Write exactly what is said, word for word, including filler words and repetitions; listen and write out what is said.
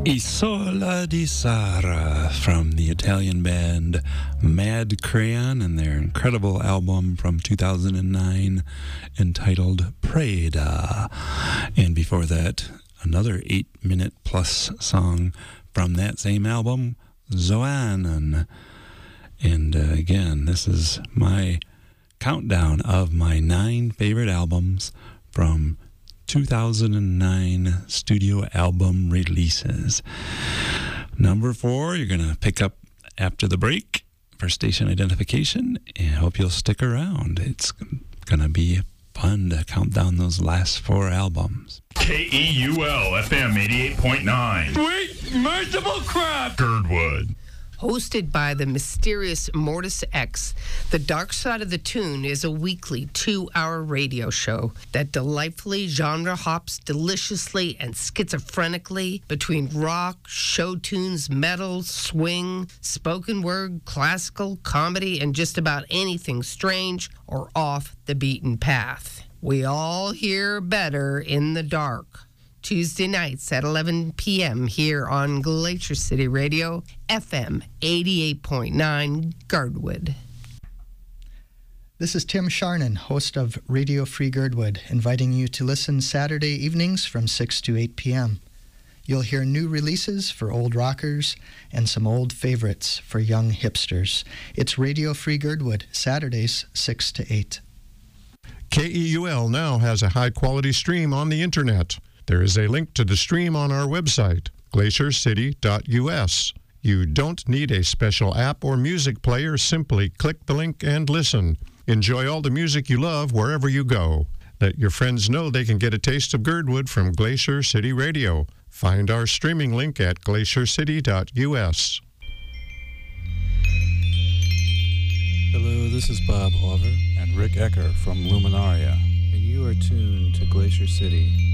Isola di Sara from the Italian band Mad Crayon and their incredible album from two thousand nine entitled Preda. And before that, another eight-minute plus song from that same album, Zoanen. And uh, again, this is my countdown of my nine favorite albums from two thousand nine studio album releases. Number four, you're going to pick up after the break for station identification, and I hope you'll stick around. It's going to be fun to count down those last four albums. K E U L F M eighty-eight point nine. Sweet merciful crap! Girdwood. Hosted by the mysterious Mortis X, The Dark Side of the Tune is a weekly two-hour radio show that delightfully genre hops deliciously and schizophrenically between rock, show tunes, metal, swing, spoken word, classical, comedy, and just about anything strange or off the beaten path. We all hear better in the dark. Tuesday nights at eleven p.m. here on Glacier City Radio, F M eighty-eight point nine, Girdwood. This is Tim Sharnan, host of Radio Free Girdwood, inviting you to listen Saturday evenings from six to eight p.m. You'll hear new releases for old rockers and some old favorites for young hipsters. It's Radio Free Girdwood, Saturdays, six to eight. K E U L now has a high-quality stream on the Internet. There is a link to the stream on our website, glacier city dot U S. You don't need a special app or music player. Simply click the link and listen. Enjoy all the music you love wherever you go. Let your friends know they can get a taste of Girdwood from Glacier City Radio. Find our streaming link at glacier city dot U S. Hello, this is Bob Hoover and Rick Ecker from Luminaria, and you are tuned to Glacier City.